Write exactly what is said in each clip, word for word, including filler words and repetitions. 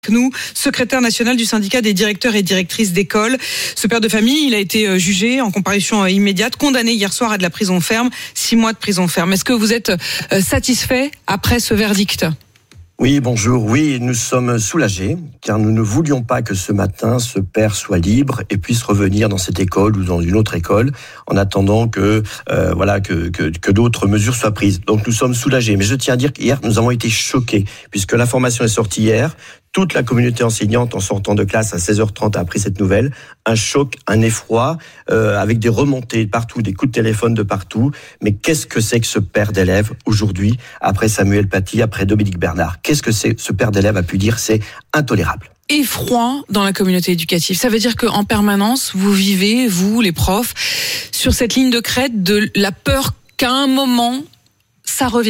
Nous, secrétaire national du syndicat des directeurs et directrices d'école. Ce père de famille, il a été jugé en comparution immédiate, condamné hier soir à de la prison ferme, six mois de prison ferme. Est-ce que vous êtes satisfait après ce verdict ? Oui, bonjour. Oui, nous sommes soulagés, car nous ne voulions pas que ce matin, ce père soit libre et puisse revenir dans cette école ou dans une autre école, en attendant que, euh, voilà, que, que, que d'autres mesures soient prises. Donc nous sommes soulagés. Mais je tiens à dire qu'hier, nous avons été choqués, puisque l'information est sortie hier. Toute la communauté enseignante, en sortant de classe à seize heures trente, a appris cette nouvelle. Un choc, un effroi, euh, avec des remontées partout, des coups de téléphone de partout. Mais qu'est-ce que c'est que ce père d'élève aujourd'hui, après Samuel Paty, après Dominique Bernard ? Qu'est-ce que c'est, ce père d'élève a pu dire ? C'est intolérable. Effroi dans la communauté éducative. Ça veut dire qu'en permanence, vous vivez, vous, les profs, sur cette ligne de crête de la peur qu'à un moment, ça revienne ?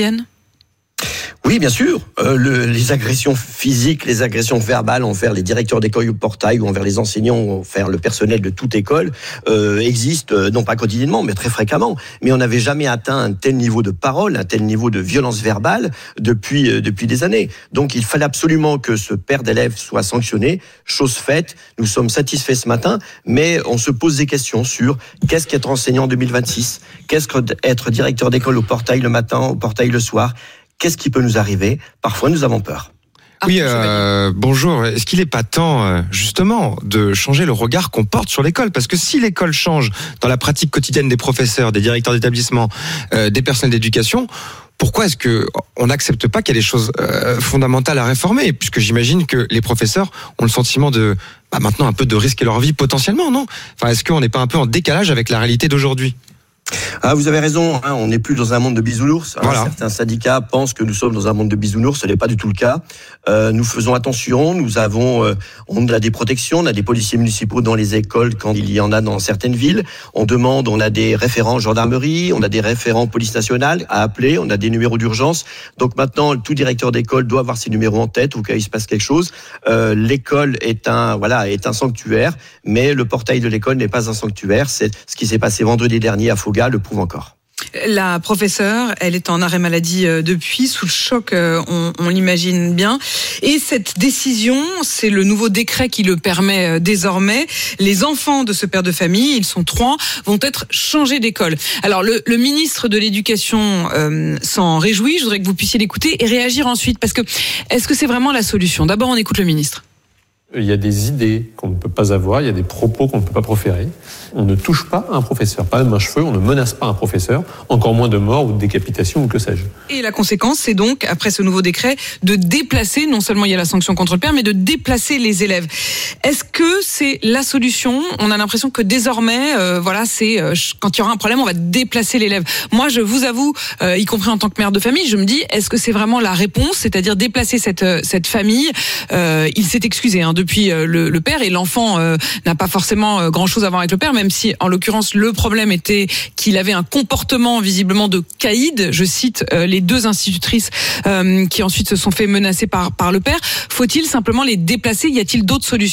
Oui, bien sûr. Euh, le, les agressions physiques, les agressions verbales envers les directeurs d'école au portail ou envers les enseignants ou envers le personnel de toute école euh, existent, euh, non pas quotidiennement, mais très fréquemment. Mais on n'avait jamais atteint un tel niveau de parole, un tel niveau de violence verbale depuis euh, depuis des années. Donc il fallait absolument que ce père d'élève soit sanctionné. Chose faite, nous sommes satisfaits ce matin, mais on se pose des questions sur qu'est-ce qu'être enseignant en deux mille vingt-six ? Qu'est-ce qu'être directeur d'école au portail le matin, au portail le soir ? Qu'est-ce qui peut nous arriver ? Parfois, nous avons peur. Oui, euh, bonjour. Est-ce qu'il n'est pas temps, justement, de changer le regard qu'on porte sur l'école ? Parce que si l'école change dans la pratique quotidienne des professeurs, des directeurs d'établissement, euh, des personnels d'éducation, pourquoi est-ce que on n'accepte pas qu'il y a des choses euh, fondamentales à réformer ? Puisque j'imagine que les professeurs ont le sentiment de, bah, maintenant, un peu de risquer leur vie potentiellement, non ? Enfin, est-ce qu'on n'est pas un peu en décalage avec la réalité d'aujourd'hui ? Ah, vous avez raison, hein, on n'est plus dans un monde de bisounours. Hein, voilà. Certains syndicats pensent que nous sommes dans un monde de bisounours, ce n'est pas du tout le cas. Euh, nous faisons attention, nous avons, euh, on a des protections, on a des policiers municipaux dans les écoles quand il y en a dans certaines villes. On demande, on a des référents gendarmerie, on a des référents police nationale à appeler, on a des numéros d'urgence. Donc maintenant, tout directeur d'école doit avoir ses numéros en tête au cas où il se passe quelque chose. Euh, l'école est un, voilà, est un sanctuaire, mais le portail de l'école n'est pas un sanctuaire. C'est ce qui s'est passé vendredi dernier à Foga le prouve encore. La professeure, elle est en arrêt maladie depuis, sous le choc, on, on l'imagine bien. Et cette décision, c'est le nouveau décret qui le permet désormais. Les enfants de ce père de famille, ils sont trois, vont être changés d'école. Alors le, le ministre de l'Éducation euh, s'en réjouit. Je voudrais que vous puissiez l'écouter et réagir ensuite. Parce que est-ce que c'est vraiment la solution ? D'abord, on écoute le ministre. Il y a des idées qu'on ne peut pas avoir, il y a des propos qu'on ne peut pas proférer. On ne touche pas un professeur, pas même un cheveu, on ne menace pas un professeur, encore moins de mort ou de décapitation ou que sais-je. Et la conséquence, c'est donc, après ce nouveau décret, de déplacer, non seulement il y a la sanction contre le père, mais de déplacer les élèves. Est-ce que c'est la solution ? On a l'impression que désormais, euh, voilà, c'est euh, quand il y aura un problème, on va déplacer l'élève. Moi, je vous avoue, euh, y compris en tant que mère de famille, je me dis, est-ce que c'est vraiment la réponse ? C'est-à-dire déplacer cette, cette famille. Euh, il s'est excusé, hein, depuis le, le père, et l'enfant euh, n'a pas forcément grand-chose à voir avec le père, même si en l'occurrence le problème était qu'il avait un comportement visiblement de caïd. Je cite euh, les deux institutrices euh, qui ensuite se sont fait menacer par, par le père. Faut-il simplement les déplacer ? Y a-t-il d'autres solutions ?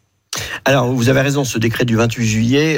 Alors, vous avez raison, ce décret du vingt-huit juillet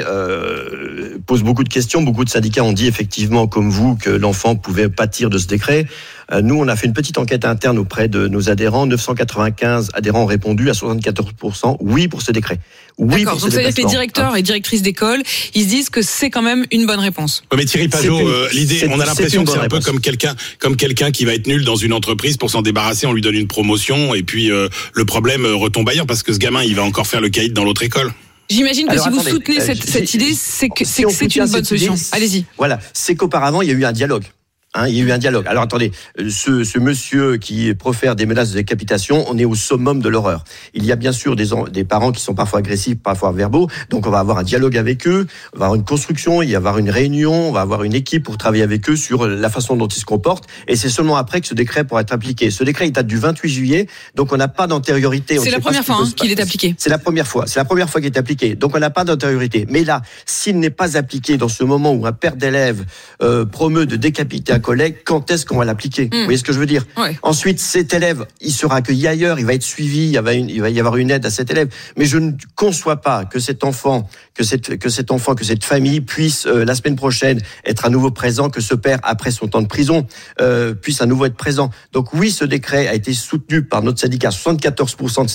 euh, pose beaucoup de questions. Beaucoup de syndicats ont dit effectivement, comme vous, que l'enfant pouvait pâtir de ce décret. Euh, nous, on a fait une petite enquête interne auprès de nos adhérents. neuf cent quatre-vingt-quinze adhérents ont répondu, à soixante-quatorze pour cent oui pour ce décret. Oui. D'accord, pour donc ce ça veut dire que les directeurs hein. et directrices d'école, ils se disent que c'est quand même une bonne réponse. Ouais, mais Thierry Pajot, une, euh, l'idée, on a l'impression que c'est un réponse. peu comme quelqu'un, comme quelqu'un qui va être nul dans une entreprise, pour s'en débarrasser, on lui donne une promotion et puis euh, le problème retombe ailleurs parce que ce gamin, il va encore faire le caïd dans l'autre école. J'imagine que Alors, si attendez, vous soutenez euh, cette, cette idée, c'est que si c'est, que c'est une bonne solution. Idée, allez-y. Voilà, c'est qu'auparavant, il y a eu un dialogue. Hein, il y a eu un dialogue. Alors attendez, ce, ce monsieur qui profère des menaces de décapitation, on est au summum de l'horreur. Il y a bien sûr des, des parents qui sont parfois agressifs, parfois verbaux, donc on va avoir un dialogue avec eux, on va avoir une construction, il va y avoir une réunion, on va avoir une équipe pour travailler avec eux sur la façon dont ils se comportent, et c'est seulement après que ce décret pourra être appliqué. Ce décret, il date du vingt-huit juillet, donc on n'a pas d'antériorité. C'est la première fois hein, qu'il est appliqué. C'est la première fois, c'est la première fois qu'il est appliqué, donc on n'a pas d'antériorité. Mais là, s'il n'est pas appliqué dans ce moment où un père d'élève euh, promeut de décapiter un collègue, quand est-ce qu'on va l'appliquer? Mmh. Vous voyez ce que je veux dire? Ouais. Ensuite, cet élève, il sera accueilli ailleurs, il va être suivi, il va, une, il va y avoir une aide à cet élève. Mais je ne conçois pas que cet enfant, que cette, que cet enfant, que cette famille puisse euh, la semaine prochaine être à nouveau présent, que ce père, après son temps de prison, euh, puisse à nouveau être présent. Donc oui, ce décret a été soutenu par notre syndicat, soixante-quatorze pour cent de